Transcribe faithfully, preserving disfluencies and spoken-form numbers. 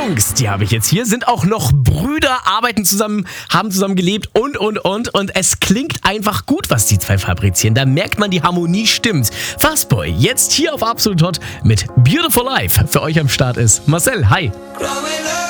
Jungs, die habe ich jetzt hier, sind auch noch Brüder, arbeiten zusammen, haben zusammen gelebt und, und, und. Und es klingt einfach gut, was die zwei fabrizieren. Da merkt man, die Harmonie stimmt. Fastboy, jetzt hier auf Absolut Hot mit Beautiful Life. Für euch am Start ist Marcel, hi.